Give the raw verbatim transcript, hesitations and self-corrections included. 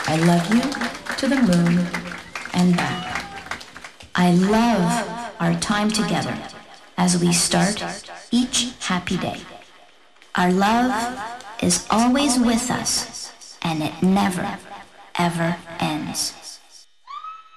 I love you to the moon and back. I love our time together as we start each happy day. Our love is always with us, and it never, ever ends.